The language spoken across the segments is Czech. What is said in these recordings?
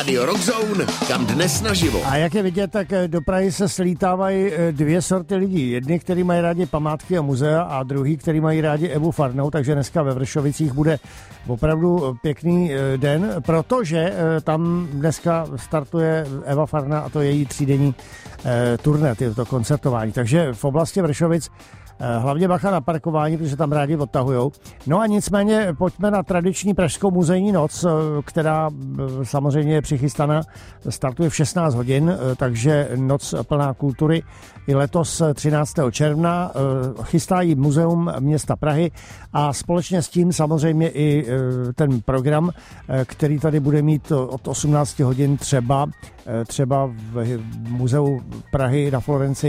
Radio Rockzone, kam dnes naživo. A jak je vidět, tak do Prahy se slítávají dvě sorty lidí. Jedni, kteří mají rádi památky a muzea, a druhý, kteří mají rádi Evu Farnou, takže dneska ve Vršovicích bude opravdu pěkný den, protože tam dneska startuje Eva Farna a to je její třídenní turné, to koncertování. Takže v oblasti Vršovic hlavně bacha na parkování, protože tam rádi odtahujou. No a nicméně pojďme na tradiční pražskou muzejní noc, která samozřejmě je přichystaná, startuje v 16 hodin, takže noc plná kultury. I letos 13. června chystá jí Muzeum města Prahy a společně s tím samozřejmě i ten program, který tady bude mít od 18 hodin třeba v Muzeu Prahy na Florenci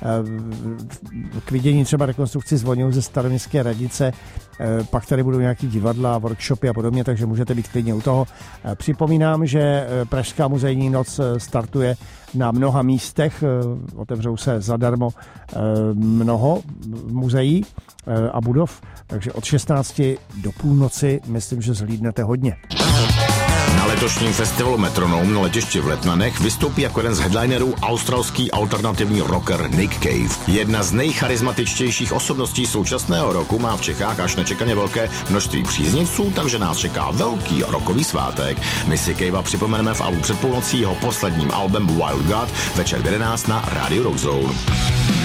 k vidění třeba rekonstrukci zvonů ze staroměstské radnice, pak tady budou nějaký divadla, workshopy a podobně, takže můžete být klidně u toho. Připomínám, že Pražská muzejní noc startuje na mnoha místech, otevřou se zadarmo mnoho muzeí a budov, takže od 16 do půlnoci myslím, že zhlídnete hodně. Na letošním festivalu Metronom na letišti v Letnanech vystoupí jako jeden z headlinerů australský alternativní rocker Nick Cave. Jedna z nejcharizmatičtějších osobností současného roku má v Čechách až nečekaně velké množství příznivců, takže nás čeká velký rockový svátek. My si Cavea připomeneme v albu před půlnocí jeho posledním albem Wild God večer v 11 na Radio Rockzone.